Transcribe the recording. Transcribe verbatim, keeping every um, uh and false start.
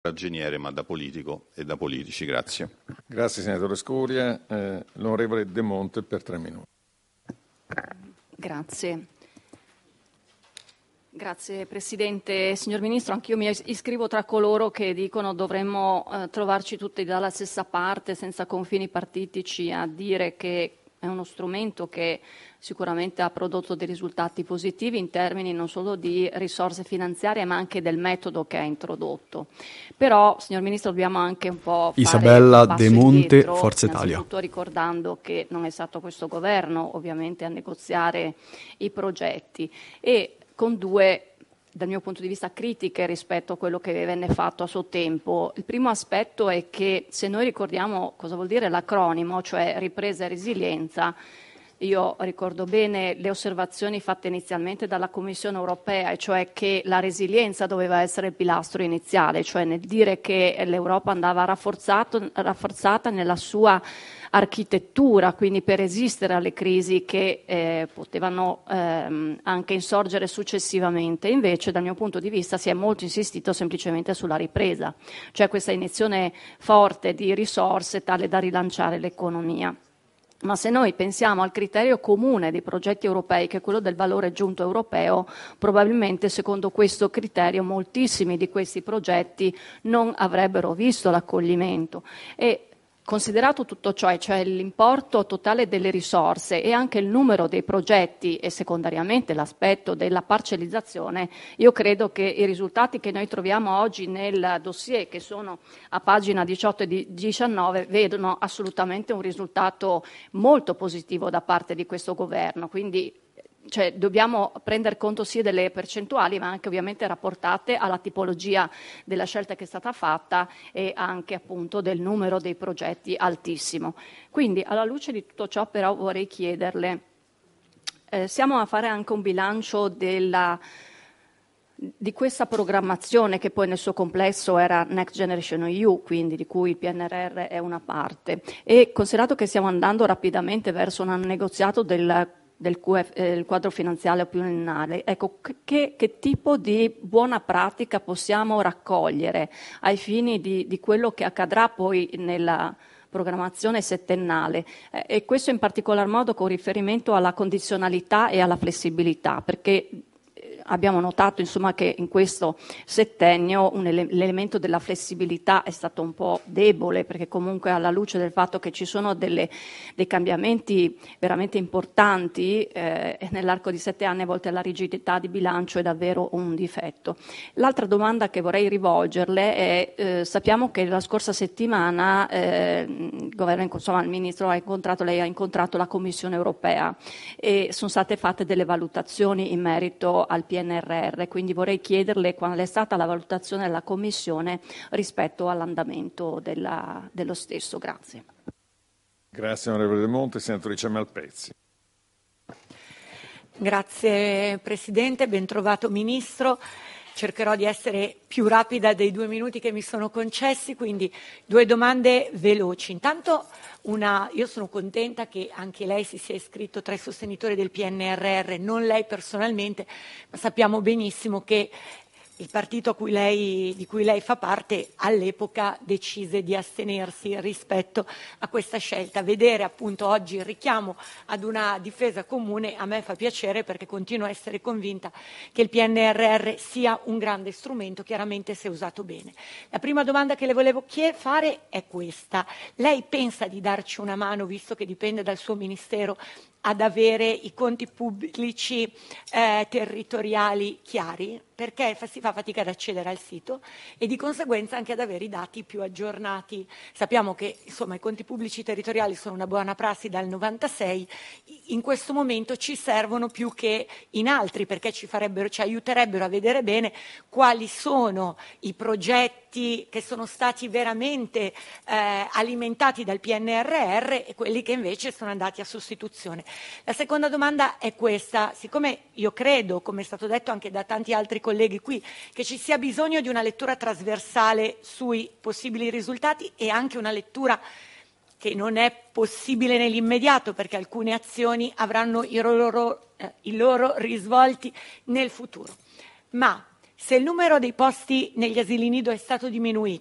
ragioniere ma da politico e da politici. Grazie. Grazie senatore Scoria. Eh, l'onorevole De Monte per tre minuti. Grazie. Grazie Presidente. Signor Ministro, anch'io mi iscrivo tra coloro che dicono dovremmo eh, trovarci tutti dalla stessa parte, senza confini partitici, a dire che è uno strumento che sicuramente ha prodotto dei risultati positivi in termini non solo di risorse finanziarie ma anche del metodo che ha introdotto. Però, signor Ministro, dobbiamo anche un po' fare Isabella un passo De Monte, indietro, Forza Italia. innanzitutto ricordando che non è stato questo governo ovviamente a negoziare i progetti e con due, dal mio punto di vista, critiche rispetto a quello che venne fatto a suo tempo. Il primo aspetto è che se noi ricordiamo cosa vuol dire l'acronimo, cioè ripresa e resilienza, io ricordo bene le osservazioni fatte inizialmente dalla Commissione europea, e cioè che la resilienza doveva essere il pilastro iniziale, cioè nel dire che l'Europa andava rafforzata nella sua architettura, quindi per resistere alle crisi che eh, potevano ehm, anche insorgere successivamente. Invece, dal mio punto di vista, si è molto insistito semplicemente sulla ripresa, cioè questa iniezione forte di risorse tale da rilanciare l'economia. Ma se noi pensiamo al criterio comune dei progetti europei, che è quello del valore aggiunto europeo, probabilmente secondo questo criterio moltissimi di questi progetti non avrebbero visto l'accoglimento. E considerato tutto ciò, cioè l'importo totale delle risorse e anche il numero dei progetti e secondariamente l'aspetto della parcellizzazione, io credo che i risultati che noi troviamo oggi nel dossier, che sono a pagina diciotto e diciannove, vedono assolutamente un risultato molto positivo da parte di questo governo. Quindi cioè, dobbiamo prendere conto sia delle percentuali ma anche ovviamente rapportate alla tipologia della scelta che è stata fatta e anche appunto del numero dei progetti altissimo. Quindi alla luce di tutto ciò però vorrei chiederle, eh, siamo a fare anche un bilancio della di questa programmazione che poi nel suo complesso era Next Generation E U, quindi di cui il P N R R è una parte, e considerato che stiamo andando rapidamente verso un negoziato del del Q F, eh, il quadro finanziario pluriennale, ecco, che, che tipo di buona pratica possiamo raccogliere ai fini di, di quello che accadrà poi nella programmazione settennale, eh, e questo in particolar modo con riferimento alla condizionalità e alla flessibilità, perché abbiamo notato insomma che in questo settennio un ele- l'elemento della flessibilità è stato un po' debole, perché comunque alla luce del fatto che ci sono delle, dei cambiamenti veramente importanti eh, nell'arco di sette anni, a volte la rigidità di bilancio è davvero un difetto. L'altra domanda che vorrei rivolgerle è, eh, sappiamo che la scorsa settimana eh, il governo, insomma il ministro ha incontrato, lei ha incontrato la Commissione europea e sono state fatte delle valutazioni in merito al P N R R, quindi vorrei chiederle qual è stata la valutazione della Commissione rispetto all'andamento della, dello stesso. Grazie. Grazie onorevole De Monte. Senatrice Malpezzi. Grazie Presidente, ben trovato Ministro. Cercherò di essere più rapida dei due minuti che mi sono concessi, quindi due domande veloci. Intanto una, io sono contenta che anche lei si sia iscritto tra i sostenitori del P N R R, non lei personalmente, ma sappiamo benissimo che il partito a cui lei, di cui lei fa parte all'epoca decise di astenersi rispetto a questa scelta. Vedere appunto oggi il richiamo ad una difesa comune a me fa piacere, perché continuo a essere convinta che il P N R R sia un grande strumento, chiaramente se usato bene. La prima domanda che le volevo fare è questa. Lei pensa di darci una mano, visto che dipende dal suo Ministero, ad avere i conti pubblici eh, territoriali chiari, perché si fa fatica ad accedere al sito, e di conseguenza anche ad avere i dati più aggiornati. Sappiamo che insomma i conti pubblici territoriali sono una buona prassi dal novantasei, in questo momento ci servono più che in altri, perché ci farebbero, ci aiuterebbero a vedere bene quali sono i progetti che sono stati veramente eh, alimentati dal P N R R e quelli che invece sono andati a sostituzione. La seconda domanda è questa: siccome io credo, come è stato detto anche da tanti altri colleghi qui, che ci sia bisogno di una lettura trasversale sui possibili risultati e anche una lettura che non è possibile nell'immediato, perché alcune azioni avranno i loro, eh, i loro risvolti nel futuro. Ma Se il numero dei posti negli asili nido è stato diminuito,